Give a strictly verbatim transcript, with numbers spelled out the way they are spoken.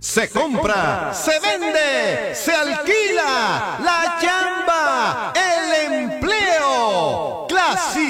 se compra, se vende, se alquila, la chamba, el empleo. Clase